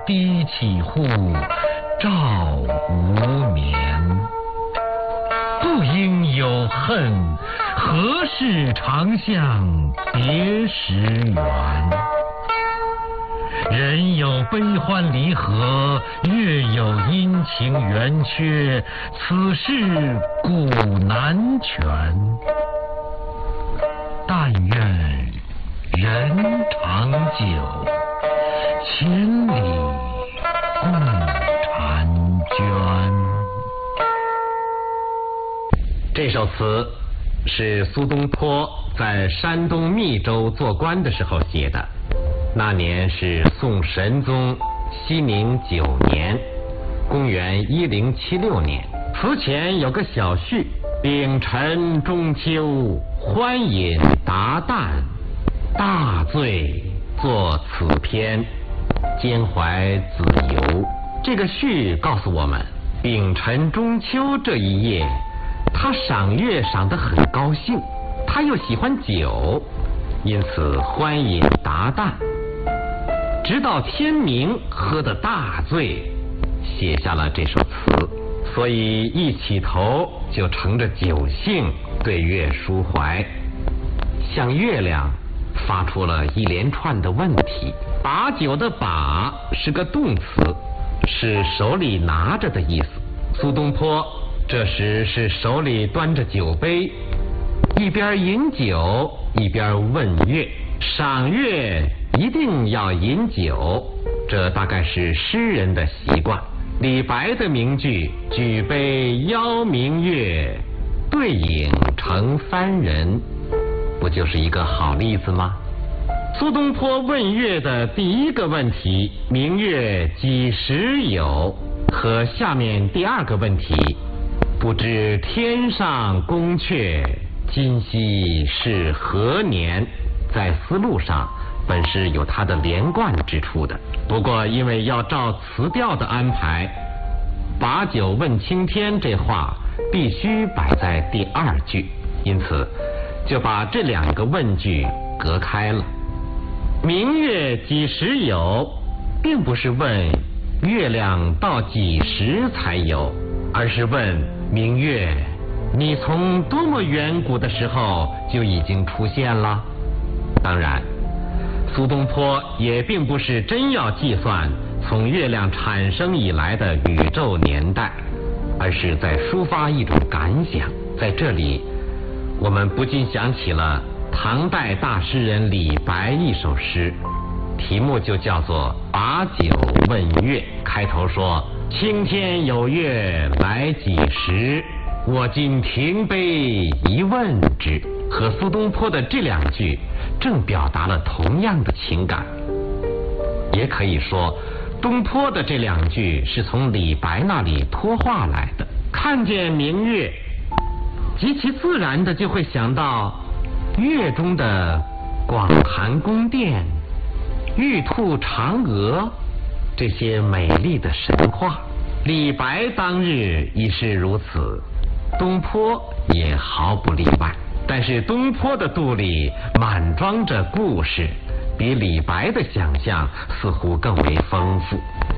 低绮户，照无眠。不应有恨，何事长向别时圆？人有悲欢离合，月有阴晴圆缺，此事古难全。但愿人长久，千里共婵娟。 这首词是苏东坡在山东密州做官的时候写的，那年是宋神宗熙宁9年，公元1076年。词前有个小序：丙辰中秋，欢饮达旦，大醉作此篇，兼怀子由。这个序告诉我们，丙辰中秋这一夜，他赏月赏得很高兴，他又喜欢酒，因此欢饮达旦，直到天明喝得大醉，写下了这首词。所以一起头就乘着酒兴对月抒怀，向月亮发出了一连串的问题。把酒的把是个动词，是手里拿着的意思。苏东坡这时是手里端着酒杯，一边饮酒一边问月。赏月一定要饮酒，这大概是诗人的习惯。李白的名句“举杯邀明月，对影成三人”，不就是一个好例子吗？苏东坡问月的第一个问题“明月几时有”和下面第二个问题“不知天上宫阙，今夕是何年”在思路上本是有它的连贯之处的。不过因为要照词调的安排，把酒问青天这话必须摆在第二句，因此就把这两个问句隔开了。明月几时有并不是问月亮到几时才有，而是问明月你从多么远古的时候就已经出现了。当然苏东坡也并不是真要计算从月亮产生以来的宇宙年代，而是在抒发一种感想。在这里我们不禁想起了唐代大诗人李白一首诗，题目就叫做《把酒问月》，开头说：青天有月来几时，我今停杯一问之。和苏东坡的这两句正表达了同样的情感。也可以说东坡的这两句是从李白那里托话来的。看见明月，极其自然的就会想到月中的广寒宫殿、玉兔嫦娥这些美丽的神话。李白当日已是如此，东坡也毫不例外。但是东坡的肚里满装着故事，比李白的想象似乎更为丰富。